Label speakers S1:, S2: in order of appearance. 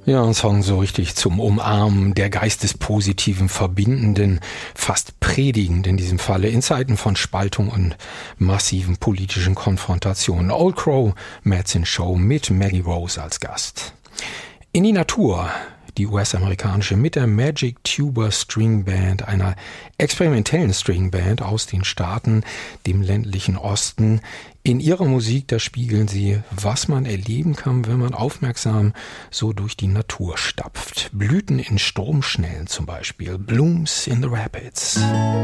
S1: Ja, ein Song so richtig zum Umarmen, der geistespositiven, verbindenden, fast predigend in diesem Falle, in Zeiten von Spaltung und massiven politischen Konfrontationen. Old Crow, Madsen Show mit Maggie Rose als Gast. In die Natur, die US-amerikanische, mit der Magic Tuba String Band, einer experimentellen String Band aus den Staaten, dem ländlichen Osten. In ihrer Musik, da spiegeln sie, was man erleben kann, wenn man aufmerksam so durch die Natur stapft. Blüten in Stromschnellen zum Beispiel, Blooms in the Rapids.